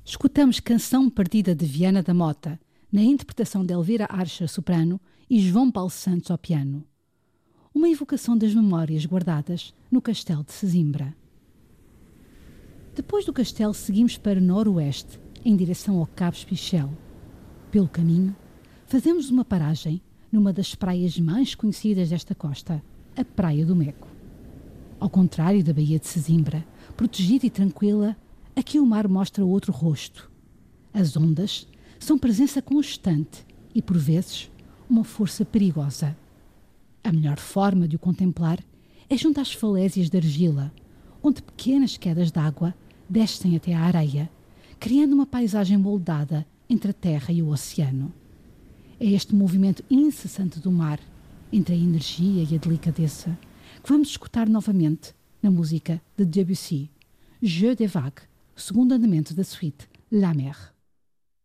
Escutamos Canção Perdida de Viana da Mota, na interpretação de Elvira Archer soprano e João Paulo Santos ao piano. Uma evocação das memórias guardadas no Castelo de Sesimbra. Depois do castelo seguimos para noroeste, em direção ao Cabo Espichel. Pelo caminho, fazemos uma paragem numa das praias mais conhecidas desta costa, a Praia do Meco. Ao contrário da Baía de Sesimbra, protegida e tranquila, aqui o mar mostra outro rosto. As ondas são presença constante e, por vezes, uma força perigosa. A melhor forma de o contemplar é junto às falésias de argila, onde pequenas quedas d'água descem até à areia, criando uma paisagem moldada entre a terra e o oceano. É este movimento incessante do mar, entre a energia e a delicadeza, que vamos escutar novamente na música de Debussy, Jeu des Vagues, segundo andamento da suite La Mer.